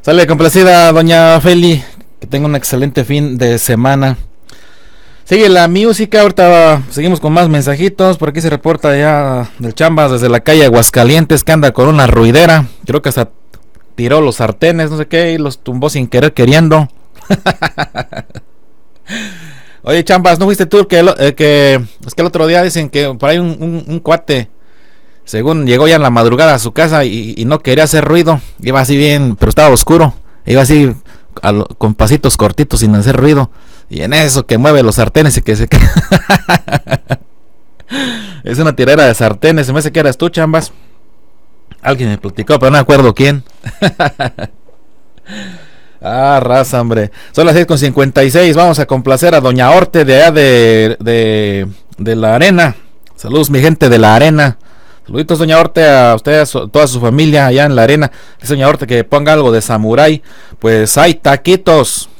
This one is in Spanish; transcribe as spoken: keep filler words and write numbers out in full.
Sale complacida doña Feli, que tenga un excelente fin de semana. Sigue la música, ahorita seguimos con más mensajitos. Por aquí se reporta ya del Chambas desde la calle Aguascalientes, que anda con una ruidera. Creo que hasta tiró los sartenes, no sé qué, y los tumbó sin querer queriendo. Oye, Chambas, ¿no fuiste tú que, eh, que es que el otro día dicen que por ahí un, un, un cuate, según llegó ya en la madrugada a su casa y, y no quería hacer ruido, iba así bien, pero estaba oscuro, iba así a lo, con pasitos cortitos sin hacer ruido, y en eso que mueve los sartenes y que se es una tirera de sartenes. Se me hace que eras tú, Chambas. Alguien me platicó, pero no me acuerdo quién. Ah, raza, hombre. Son las seis con cincuenta y seis. Vamos a complacer a doña Orte de allá de, de, de la Arena. Saludos, mi gente de la Arena. Saluditos, doña Orte, a usted, a su, toda su familia allá en la Arena. Dice doña Orte que ponga algo de samurái. Pues hay taquitos.